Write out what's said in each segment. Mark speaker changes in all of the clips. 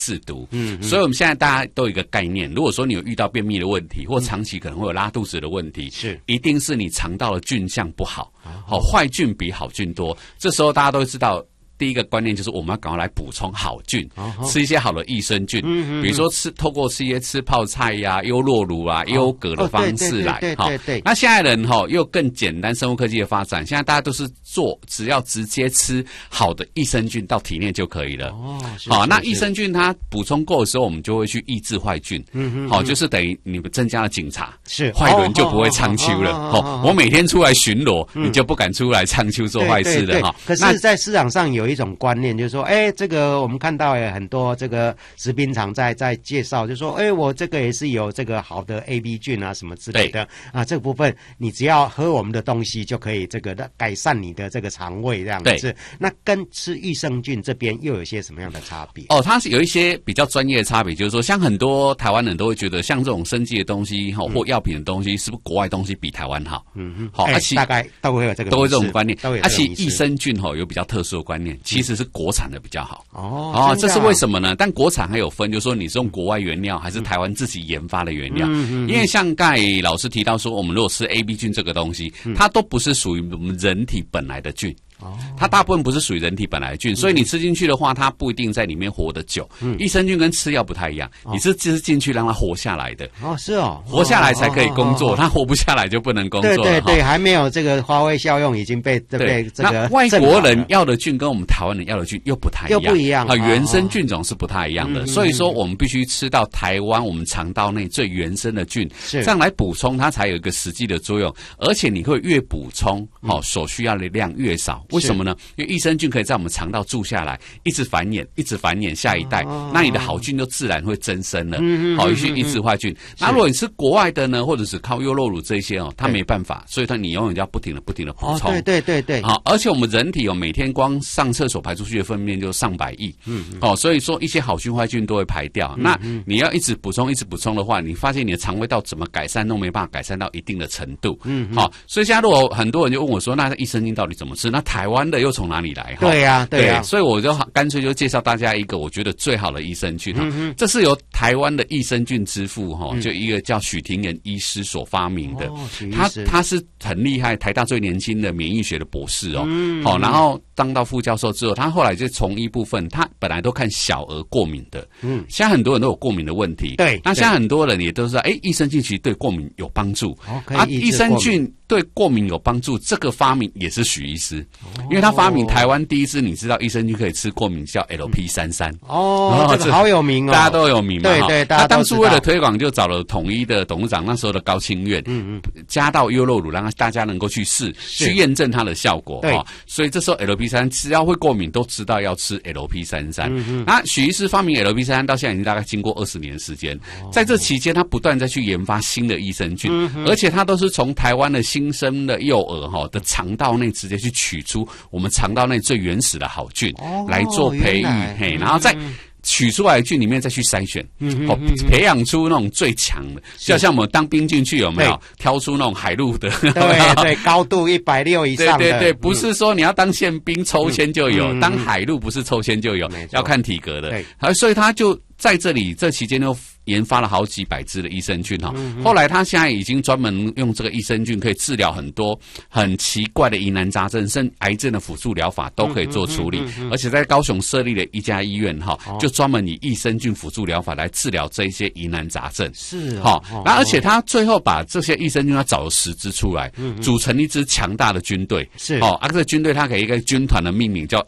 Speaker 1: 制毒。所以我们现在大家都有一个概念，如果说你有遇到便秘的问题，或长期可能会有拉肚子的问题，
Speaker 2: 是
Speaker 1: 一定是你肠道的菌相不好，坏菌比好菌多。这时候大家都知道。第一个观念就是我们要赶快来补充好菌，吃一些好的益生菌，比如说透过吃一些吃泡菜呀、优酪乳啊、优格的方式来哈。那现在人又更简单，生物科技的发展，现在大家都是只要直接吃好的益生菌到体内就可以了。好，那益生菌它补充够的时候，我们就会去抑制坏菌。好，就是等于你们增加了警察，
Speaker 2: 是
Speaker 1: 坏人就不会唱秋了。我每天出来巡逻，你就不敢出来唱秋做坏事了哈。
Speaker 2: 可是，在市场上有一种观念，就是说，这个我们看到很多这个食品厂在介绍，就是说，我这个也是有这个好的 AB 菌啊什么之类的啊，这个部分你只要喝我们的东西就可以这个改善你的这个肠胃这样子。那跟吃益生菌这边又有些什么样的差别？
Speaker 1: 它是有一些比较专业的差别，就是说，像很多台湾人都会觉得，像这种生技的东西或药品的东西，是不是国外东西比台湾好？好，
Speaker 2: 大概都会有这个，
Speaker 1: 都会这种观念。
Speaker 2: 而
Speaker 1: 且益生菌有比较特殊的观念，其实是国产的比较好。这是为什么呢？但国产还有分，就是说你是用国外原料还是台湾自己研发的原料。因为像刚才老师提到说，我们如果吃 AB 菌这个东西，它都不是属于我们人体本来的菌。它大部分不是属于人体本来的菌，所以你吃进去的话，它不一定在里面活得久。益生菌跟吃药不太一样，你是吃进去让它活下来的。
Speaker 2: 是哦，
Speaker 1: 活下来才可以工作，它活不下来就不能工作了。
Speaker 2: 对，还没有这个发挥效用，已经被这个。
Speaker 1: 那外国人要的菌跟我们台湾人要的菌又不太一样，
Speaker 2: 又不一样
Speaker 1: 啊，原生菌种是不太一样的。所以说，我们必须吃到台湾我们肠道内最原生的菌，这样来补充它才有一个实际的作用。而且你会越补充，所需要的量越少。为什么呢？因为益生菌可以在我们肠道住下来，一直繁衍下一代，那你的好菌就自然会增生了，去抑制坏菌。那如果你吃国外的呢，或者是靠优酪乳这些它没办法，所以你永远要不停的补充。
Speaker 2: 对。
Speaker 1: 好，而且我们人体每天光上厕所排出去的粪便就上百亿，所以说一些好菌坏菌都会排掉。那你要一直补充的话，你发现你的肠胃道怎么改善都没办法改善到一定的程度。好，所以现在如果很多人就问我说，那益生菌到底怎么吃？那台湾的又从哪里来？
Speaker 2: 对呀，
Speaker 1: 所以我就干脆就介绍大家一个我觉得最好的益生菌。这是由台湾的益生菌之父就一个叫许廷炎医师所发明的。他是很厉害，台大最年轻的免疫学的博士然后当到副教授之后，他后来就从医部分，他本来都看小儿过敏的。现在很多人都有过敏的问题。
Speaker 2: 对，
Speaker 1: 那现在很多人也都知道，益生菌其实对过敏有帮助。益生菌对过敏有帮助，这个发明也是许医师，因为他发明台湾第一支你知道益生菌可以吃过敏叫 LP33。
Speaker 2: 这个好有名
Speaker 1: 大家都有名嘛。
Speaker 2: 对，
Speaker 1: 他当初为了推广，就找了统一的董事长那时候的高清苑，加到优酪乳，让大家能够去试，去验证它的效果。所以这时候 LP33只要会过敏都知道要吃 LP33。那许医师发明 LP33到现在已经大概经过20年时间，在这期间他不断再去研发新的益生菌，而且他都是从台湾的新生的幼儿的肠道内直接去取出我们肠道内最原始的好菌来做培育，然后再取出来的菌里面再去筛选，培养出那种最强的，就像我们当兵进去有没有挑出那种海陆的？
Speaker 2: 对，高度160以上的。
Speaker 1: 对，不是说你要当宪兵抽签就有，当海陆不是抽签就有，要看体格的。所以他就在这里这期间就研发了好几百支的益生菌后来他现在已经专门用这个益生菌可以治疗很多很奇怪的疑难杂症，甚至癌症的辅助疗法都可以做处理。而且在高雄设立了一家医院就专门以益生菌辅助疗法来治疗这一些疑难杂症。那而且他最后把这些益生菌他找了10支出来，组成一支强大的军队。这个军队他给一个军团的命名叫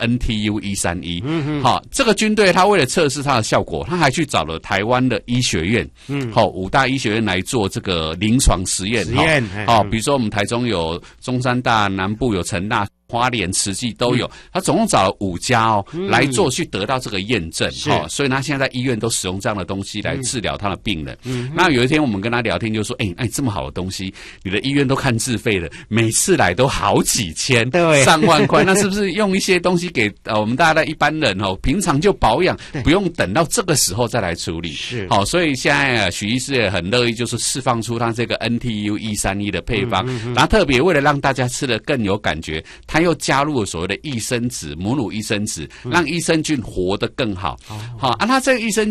Speaker 1: NTU131。这个军队他为了测试它的效果，他还去找了台湾的医学院，5大医学院来做这个临床实验。比如说我们台中有中山大，南部有成大，花莲、慈济都有，他总共找了5家来做，去得到这个验证。所以他现在在医院都使用这样的东西来治疗他的病人。那有一天我们跟他聊天，就说：这么好的东西，你的医院都看自费的，每次来都好几千、上万块，那是不是用一些东西给我们大家的一般人平常就保养，不用等到这个时候再来处理？所以现在许医师也很乐意，就是释放出他这个 NTU131的配方，然后特别为了让大家吃得更有感觉，他又加入了所谓的益生质、母乳益生质，让益生菌活得更好。好啊，它这个益生